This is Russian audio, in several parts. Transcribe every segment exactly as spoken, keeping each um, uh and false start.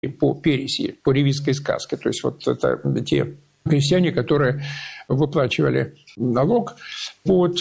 по переси, по ревизской сказке. То есть вот это те крестьяне, которые выплачивали налог. Под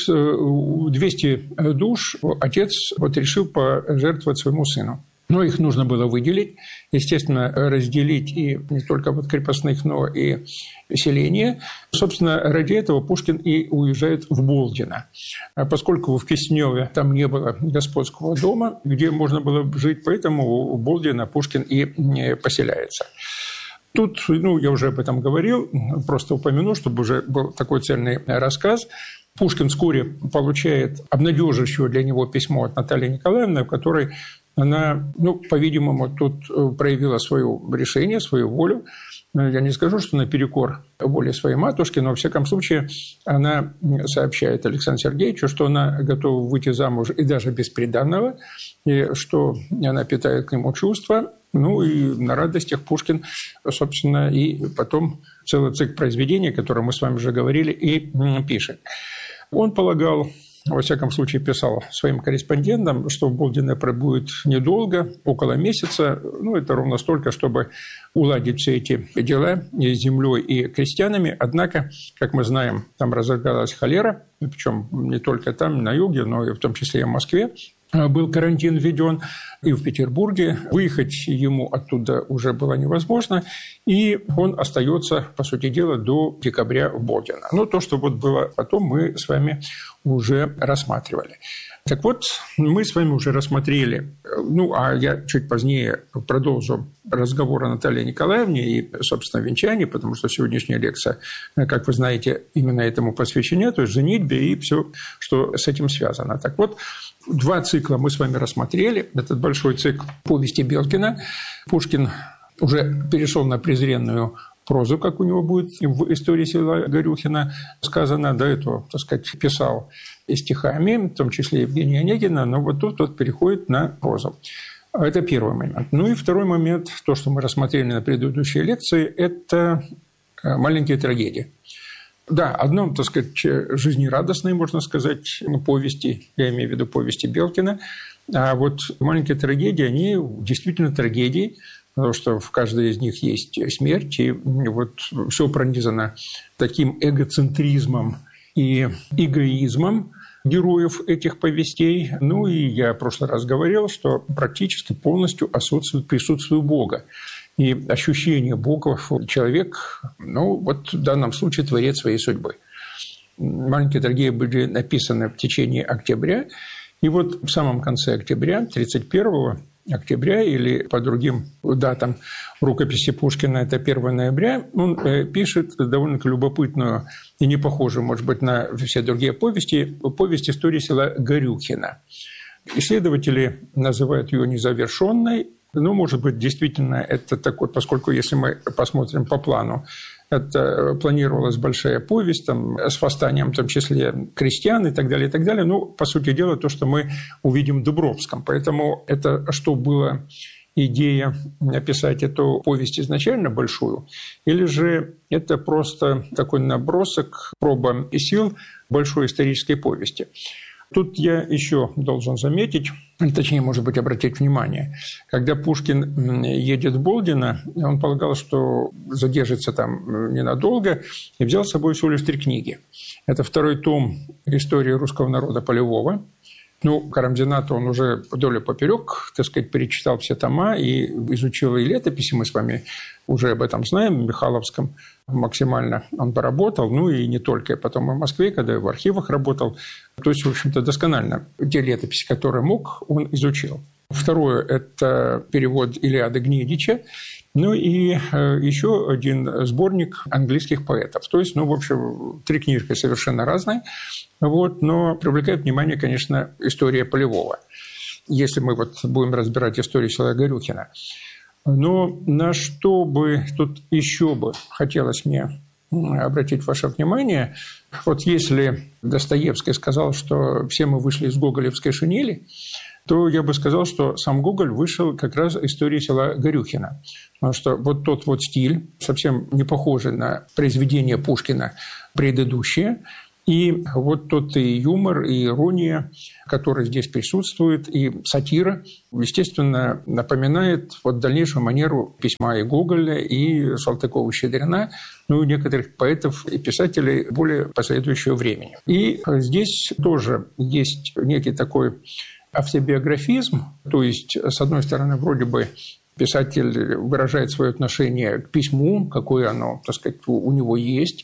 двести душ отец вот решил пожертвовать своему сыну. Но их нужно было выделить, естественно, разделить и не только вот крепостных, но и селения. Собственно, ради этого Пушкин и уезжает в Болдино. Поскольку в Кисневе там не было господского дома, где можно было жить, поэтому в Болдино Пушкин и поселяется. Тут, ну, я уже об этом говорил, просто упомяну, чтобы уже был такой цельный рассказ. Пушкин вскоре получает обнадеживающее для него письмо от Натальи Николаевны, в которой она, ну, по-видимому, тут проявила свое решение, свою волю. Я не скажу, что наперекор воле своей матушки, но, во всяком случае, она сообщает Александру Сергеевичу, что она готова выйти замуж и даже без приданого, и что она питает к нему чувства. Ну и на радостях Пушкин, собственно, и потом целый цикл произведений, о котором мы с вами уже говорили, и пишет. Он полагал, во всяком случае, писал своим корреспондентам, что в Болдино пробудет недолго, около месяца. Ну, это ровно столько, чтобы уладить все эти дела с землей и крестьянами. Однако, как мы знаем, там разразилась холера, причем не только там, на юге, но и в том числе и в Москве. Был карантин введен, и в Петербурге. Выехать ему оттуда уже было невозможно, и он остается, по сути дела, до декабря в Болдино. Но то, что вот было потом, мы с вами уже рассматривали. Так вот, мы с вами уже рассмотрели, ну, а я чуть позднее продолжу разговор о Наталье Николаевне и, собственно, венчании, потому что сегодняшняя лекция, как вы знаете, именно этому посвящена, то есть женитьбе и все, что с этим связано. Так вот, два цикла мы с вами рассмотрели. Этот большой цикл повести Белкина. Пушкин уже перешел на презренную прозу, как у него будет в истории села Горюхина сказано. До этого, так сказать, писал и стихами, в том числе Евгения Онегина, но вот тут вот переходит на прозу. Это первый момент. Ну и второй момент, то, что мы рассмотрели на предыдущей лекции, это маленькие трагедии. Да, одно, так сказать, жизнерадостные, можно сказать, повести, я имею в виду повести Белкина, а вот маленькие трагедии, они действительно трагедии, потому что в каждой из них есть смерть, и вот все пронизано таким эгоцентризмом и эгоизмом героев этих повестей. Ну и я в прошлый раз говорил, что практически полностью отсутствует присутствие Бога. И ощущение Бога человек, ну вот в данном случае творец своей судьбы. Маленькие трагедии были написаны в течение октября. И вот в самом конце октября, тридцать первого октября, или по другим датам рукописи Пушкина, это первого ноября, он пишет довольно любопытную и не похожую, может быть, на все другие повести, повесть истории села Горюхина. Исследователи называют ее незавершенной. Ну, может быть, действительно, это такой, поскольку если мы посмотрим по плану, это планировалась большая повесть там, с восстанием, в том числе крестьян и так далее, и так далее. Ну, по сути дела, то, что мы увидим в Дубровском. Поэтому это что было идея написать эту повесть изначально большую, или же это просто такой набросок, проба сил большой исторической повести. Тут я еще должен заметить, точнее, может быть, обратить внимание, когда Пушкин едет в Болдино, он полагал, что задержится там ненадолго, и взял с собой всего лишь три книги. Это второй том истории русского народа Полевого. Ну, Карамзина-то он уже вдоль и поперек, так сказать, перечитал все тома и изучил и летописи, мы с вами уже об этом знаем, в Михайловском максимально он поработал, ну и не только, потом и в Москве, когда в архивах работал, то есть, в общем-то, досконально те летописи, которые мог, он изучил. Второе – это перевод Илиады Гнедича, ну и еще один сборник английских поэтов. То есть, ну, в общем, три книжки совершенно разные, вот, но привлекает внимание, конечно, история Полевого, если мы вот будем разбирать историю села Горюхина. Но на что бы тут еще бы хотелось мне обратить ваше внимание, вот если Достоевский сказал, что все мы вышли из гоголевской шинели, то я бы сказал, что сам Гоголь вышел как раз из истории села Горюхина. Потому что вот тот вот стиль, совсем не похожий на произведение Пушкина предыдущее, И вот тот и юмор, и ирония, которые здесь присутствуют, и сатира, естественно, напоминает вот дальнейшую манеру письма и Гоголя, и Салтыкова-Щедрина, ну и некоторых поэтов и писателей более последующего времени. И здесь тоже есть некий такой автобиографизм, то есть, с одной стороны, вроде бы писатель выражает свое отношение к письму, какое оно, так сказать, у него есть,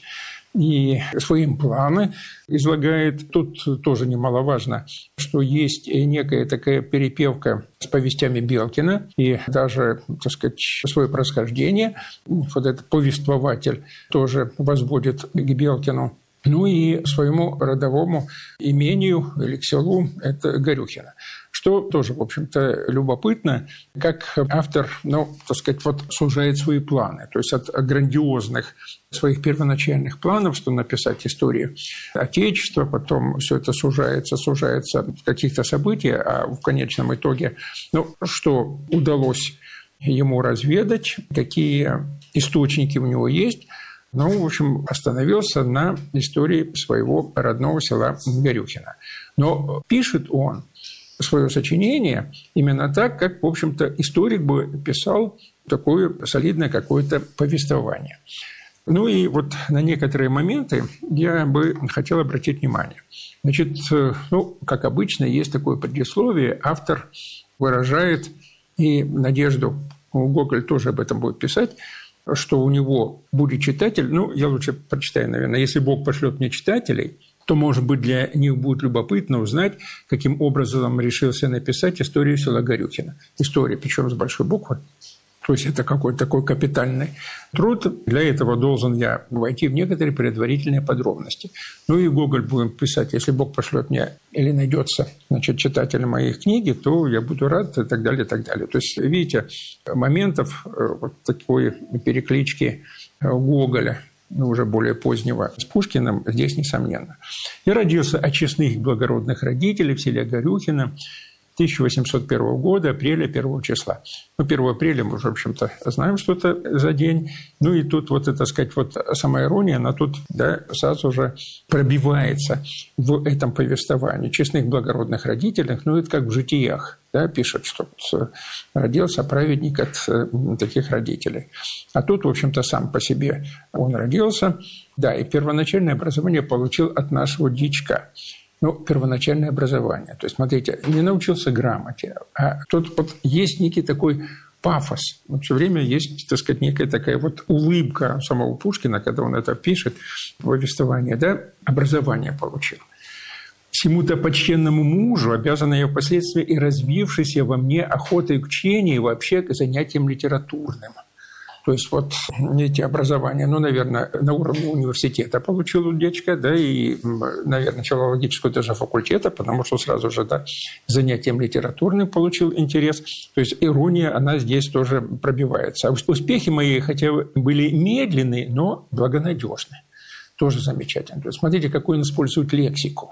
и свои планы излагает. Тут тоже немаловажно, что есть некая такая перепевка с повестями Белкина, и даже, так сказать, свое происхождение вот этот повествователь тоже возводит к Белкину. Ну и своему родовому имению или к селу – это Горюхино. Что тоже, в общем-то, любопытно, как автор, ну, так сказать, вот сужает свои планы. То есть от грандиозных своих первоначальных планов, что написать историю Отечества, потом все это сужается, сужается в каких-то событиях, а в конечном итоге, ну, что удалось ему разведать, какие источники у него есть. Ну, в общем, остановился на истории своего родного села Горюхино. Но пишет он свое сочинение именно так, как, в общем-то, историк бы писал такое солидное какое-то повествование. Ну и вот на некоторые моменты я бы хотел обратить внимание. Значит, ну, как обычно, есть такое предисловие, автор выражает и надежду, Гоголь тоже об этом будет писать, что у него будет читатель, ну, я лучше прочитаю, наверное, если Бог пошлет мне читателей, то, может быть, для них будет любопытно узнать, каким образом решился написать историю села Горюхино. История, причем с большой буквы. То есть это какой-то такой капитальный труд. Для этого должен я войти в некоторые предварительные подробности. Ну и Гоголь будем писать, если Бог пошлет мне или найдется, значит, читатель моей книги, то я буду рад и так далее, и так далее. То есть, видите, моментов вот такой переклички Гоголя, ну, уже более позднего, с Пушкиным, здесь несомненно. Я родился от честных благородных родителей в селе Горюхино тысяча восемьсот первого года, апреля первого числа. Ну, первого апреля мы уже, в общем-то, знаем, что это за день. Ну, и тут вот, это, так сказать, вот сама ирония, она тут, да, сразу же пробивается в этом повествовании. Честных благородных родителей, ну, это как в житиях, да, пишет, что родился праведник от таких родителей. А тут, в общем-то, сам по себе он родился, да, и первоначальное образование получил от нашего дьячка. Ну, первоначальное образование. То есть, смотрите, не научился грамоте, а тут вот есть некий такой пафос. Вот все время есть, так сказать, некая такая вот улыбка самого Пушкина, когда он это пишет, повествование, да, образование получил. Всему-то почтенному мужу обязана я впоследствии и развившейся во мне охотой к чтению и вообще к занятиям литературным. То есть вот эти образования, ну, наверное, на уровне университета получил у дядька, да, и, наверное, филологического даже факультета, потому что сразу же, да, занятием литературным получил интерес. То есть ирония, она здесь тоже пробивается. А успехи мои, хотя были медленные, но благонадежные. Тоже замечательно. То есть смотрите, какую он использует лексику.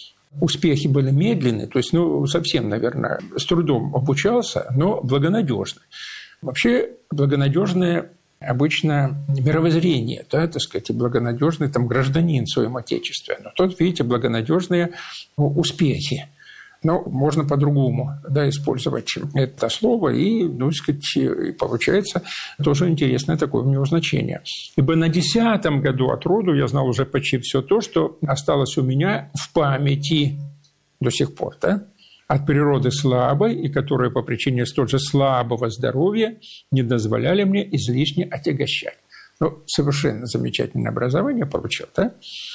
Успехи были медленные, то есть, ну, совсем, наверное, с трудом обучался, но благонадежный. Вообще благонадежное обычно мировоззрение, да, так сказать, и благонадежный там гражданин в своем отечестве. Но тут, видите, благонадежные успехи. Но можно по-другому, да, использовать это слово, и, ну, сказать, и получается тоже интересное такое у него значение. Ибо на десятом году от роду я знал уже почти все то, что осталось у меня в памяти до сих пор, да? От природы слабой, и которые по причине столь же слабого здоровья не дозволяли мне излишне отягощать. Ну, совершенно замечательное образование получил, да?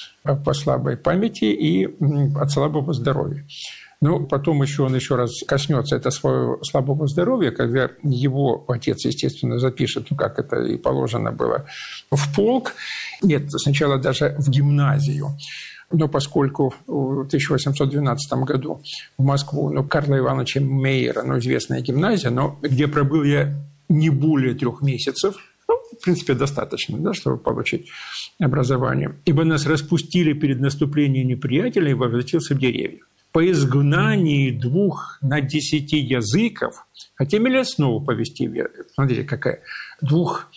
По слабой памяти и от слабого здоровья. Ну, потом еще он еще раз коснется этого своего слабого здоровья, когда его отец, естественно, запишет, ну, как это и положено было, в полк. Нет, сначала даже в гимназию. Но поскольку в тысяча восемьсот двенадцатом году в Москву, ну, Карла Ивановича Мейера, ну, известная гимназия, но где пробыл я не более трех месяцев, ну, в принципе, достаточно, да, чтобы получить образование. Ибо нас распустили перед наступлением неприятеля и возвратился в деревню. По изгнании двух на десяти языков, хотя меня снова повести, смотрите, какая, двух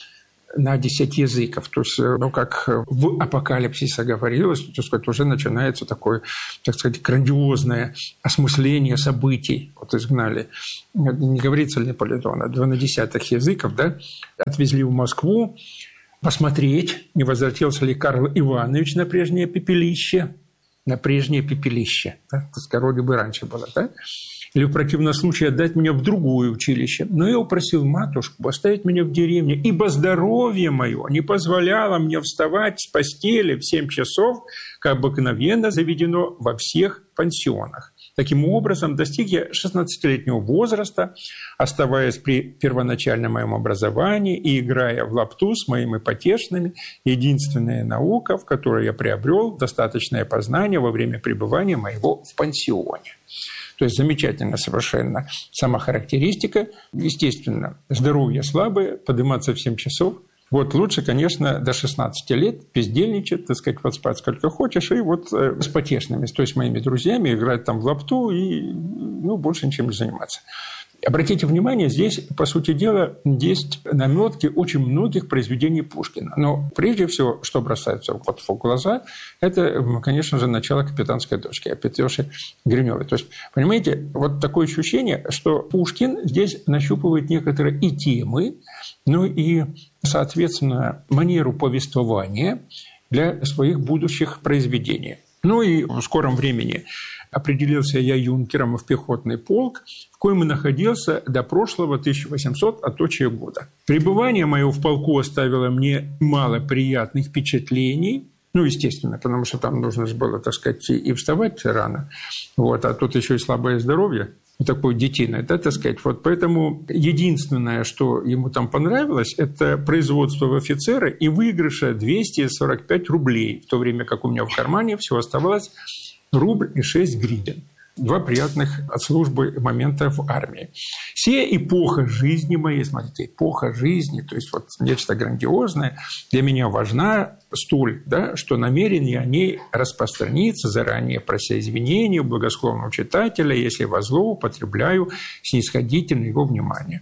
на десять языков. То есть, ну, как в апокалипсисе говорилось, то есть, уже начинается такое, так сказать, грандиозное осмысление событий. Вот изгнали, не говорится ли Наполеона, два на десятых языков, да, отвезли в Москву посмотреть, не возвратился ли Карл Иванович на прежнее пепелище, на прежнее пепелище. Да? Вроде бы раньше было, да? Или в противном случае отдать меня в другое училище. Но я упросил матушку оставить меня в деревне, ибо здоровье мое не позволяло мне вставать с постели в семь часов, как обыкновенно заведено во всех пансионах. Таким образом, достиг я шестнадцатилетнего возраста, оставаясь при первоначальном моем образовании и играя в лапту с моими потешными, единственная наука, в которой я приобрел достаточное познание во время пребывания моего в пансионе. То есть замечательно совершенно сама характеристика. Естественно, здоровье слабое, подниматься в семь часов. Вот лучше, конечно, до шестнадцати лет бездельничать, так сказать, вот спать сколько хочешь, и вот с потешными, то есть моими друзьями, играть там в лапту и, ну, больше ничем не заниматься. Обратите внимание, здесь, по сути дела, есть намётки очень многих произведений Пушкина. Но прежде всего, что бросается вот в глаза, это, конечно же, начало «Капитанской дочки» о Петрёше Гринёвой. То есть, понимаете, вот такое ощущение, что Пушкин здесь нащупывает некоторые и темы, ну и, соответственно, манеру повествования для своих будущих произведений. Ну и в скором времени определился я юнкером в пехотный полк, в коем и находился до прошлого тысяча восемьсот отточия года. Пребывание мое в полку оставило мне мало приятных впечатлений, ну, естественно, потому что там нужно же было, так сказать, и вставать рано, вот, а тут еще и слабое здоровье, такое детиное, да, так сказать. Вот поэтому единственное, что ему там понравилось, это производство в офицеры и выигрыша двести сорок пять рублей, в то время как у меня в кармане все оставалось рубль и шесть гривен. Два приятных от службы момента в армии. Сия эпоха жизни моей, смотрите, эпоха жизни, то есть вот нечто грандиозное, для меня важна столь, да, что намерение о ней распространиться, заранее прося извинения у благосклонного читателя, если во зло употребляю снисходительно его внимание.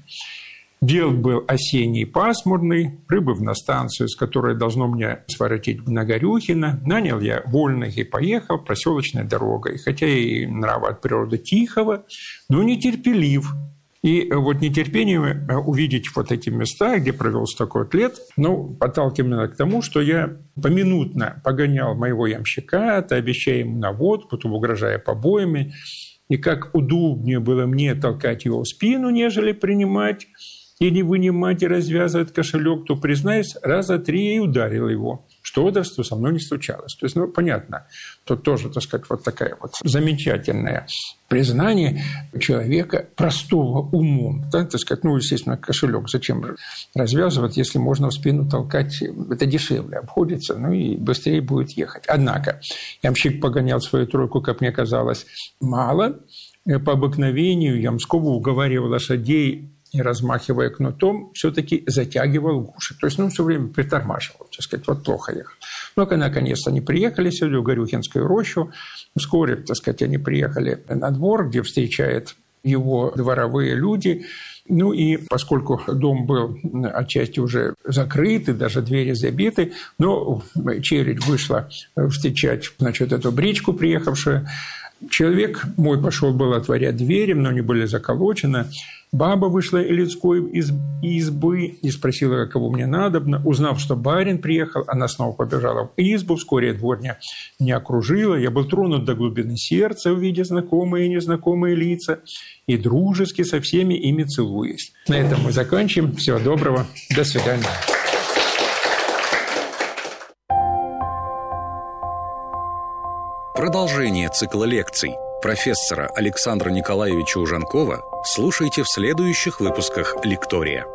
Дел был осенний пасмурный, прибыв на станцию, с которой должно мне своротить на Горюхино, нанял я вольных и поехал проселочной дорогой, хотя и нрава от природы тихого, но нетерпелив. И вот нетерпение увидеть вот эти места, где провел столько лет, ну, подталкивало к тому, что я поминутно погонял моего ямщика, то обещая ему на водку, потом угрожая побоями, и как удобнее было мне толкать его в спину, нежели принимать или вынимать и развязывать кошелек, то, признаюсь, раза три я и ударил его, что удовство со мной не случалось. То есть, ну, понятно, тут тоже, так сказать, вот такая вот замечательное признание человека простого умом. Да, так сказать, ну, естественно, кошелек зачем развязывать, если можно в спину толкать, это дешевле обходится, ну и быстрее будет ехать. Однако ямщик погонял свою тройку, как мне казалось, мало. По обыкновению Ямского уговаривал лошадей и, размахивая кнутом, все-таки затягивал гуши. То есть, ну, все время притормаживал, так сказать, вот плохо ехал. Но, наконец, они приехали сюда, в Горюхинскую рощу. Вскоре, так сказать, они приехали на двор, где встречают его дворовые люди. Ну, и поскольку дом был отчасти уже закрыт, и даже двери забиты, но челядь вышла встречать, значит, эту бричку, приехавшую. Человек мой пошел было отворять двери, но они были заколочены. Баба вышла из людской избы и спросила, кого мне надобно. Узнав, что барин приехал, она снова побежала в избу. Вскоре дворня меня окружила. Я был тронут до глубины сердца, увидя знакомые и незнакомые лица, и дружески со всеми ими целуясь. На этом мы заканчиваем. Всего доброго. До свидания. Продолжение цикла лекций профессора Александра Николаевича Ужанкова слушайте в следующих выпусках «Лектория».